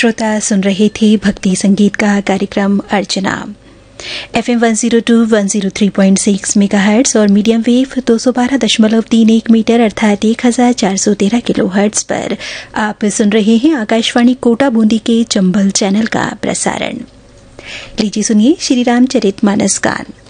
श्रोता सुन रहे थे भक्ति संगीत का कार्यक्रम अर्चना। FM 102 103.6 मेगाहर्ट्ज और मीडियम वेव 212.31 मीटर अर्थात 1413 किलोहर्ट्ज पर आप सुन रहे हैं आकाशवाणी कोटा बूंदी के चंबल चैनल का प्रसारण। लीजिए सुनिए श्री रामचरितमानस गान।